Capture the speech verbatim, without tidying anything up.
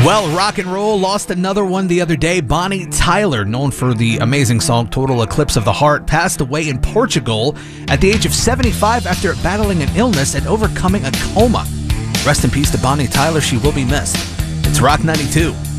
Well, rock and roll lost another one the other day. Bonnie Tyler, known for the amazing song Total Eclipse of the Heart, passed away in Portugal at the age of seventy-five after battling an illness and overcoming a coma. Rest in peace to Bonnie Tyler. She will be missed. It's Rock ninety-two.